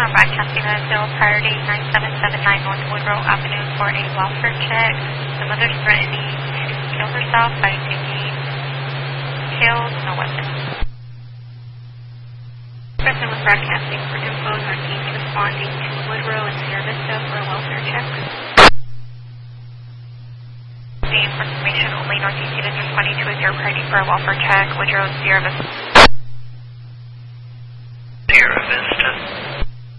are broadcasting at Zero Priority 9779 North Woodrow Avenue for a welfare check. The mother's threatening to kill herself by taking pills, no weapon. Person was broadcasting for info. Northeast responding to Woodrow and Sierra Vista for a welfare check. For information only, Northeast students responding to a Zero Priority for a welfare check. Woodrow and Sierra Vista.